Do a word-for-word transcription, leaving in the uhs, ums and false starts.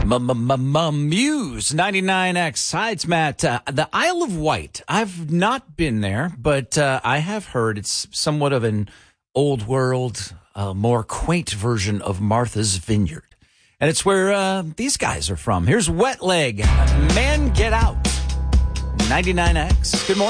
Muse ninety-nine X. Hi, it's Matt. Uh, the Isle of Wight. I've not been there, but uh, I have heard it's somewhat of an old world, uh, more quaint version of Martha's Vineyard. And it's where uh, these guys are from. Here's Wet Leg. Man, Get Out. ninety-nine X. Good morning.